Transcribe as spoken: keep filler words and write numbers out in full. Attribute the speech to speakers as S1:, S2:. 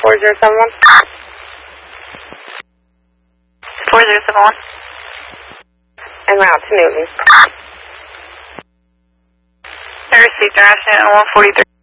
S1: four zero seven one.
S2: four zero seven one.
S1: En route to Newton.
S2: I received International one forty-three.